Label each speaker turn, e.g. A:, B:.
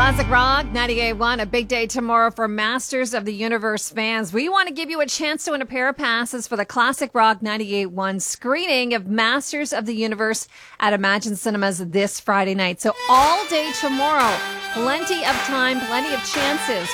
A: Classic Rock 98.1, a big day tomorrow for Masters of the Universe fans. We want to give you a chance to win a pair of passes for the Classic Rock 98.1 screening of Masters of the Universe at Imagine Cinemas this Friday night. So all day tomorrow, plenty of time, plenty of chances